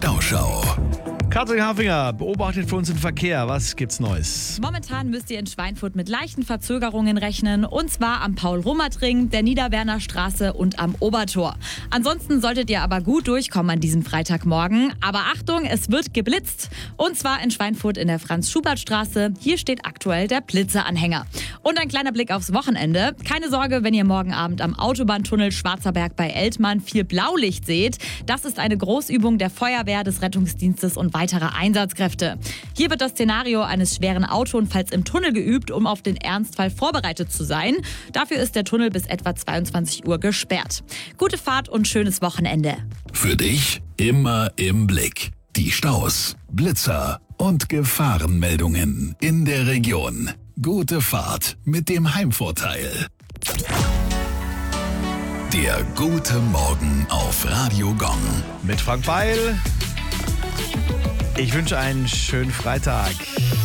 Stauschau. Katrin Hafinger beobachtet für uns den Verkehr. Was gibt's Neues? Momentan müsst ihr in Schweinfurt mit leichten Verzögerungen rechnen. Und zwar am Paul-Rummert-Ring, der Niederwerner Straße und am Obertor. Ansonsten solltet ihr aber gut durchkommen an diesem Freitagmorgen. Aber Achtung, es wird geblitzt. Und zwar in Schweinfurt in der Franz-Schubert-Straße. Hier steht aktuell der Blitzeanhänger. Und ein kleiner Blick aufs Wochenende. Keine Sorge, wenn ihr morgen Abend am Autobahntunnel Schwarzer Berg bei Eltmann viel Blaulicht seht. Das ist eine Großübung der Feuerwehr, des Rettungsdienstes und weiterer Einsatzkräfte. Hier wird das Szenario eines schweren Autounfalls im Tunnel geübt, um auf den Ernstfall vorbereitet zu sein. Dafür ist der Tunnel bis etwa 22 Uhr gesperrt. Gute Fahrt und schönes Wochenende. Für dich immer im Blick. Die Staus, Blitzer und Gefahrenmeldungen in der Region. Gute Fahrt mit dem Heimvorteil. Der gute Morgen auf Radio Gong. Mit Frank Beil. Ich wünsche einen schönen Freitag.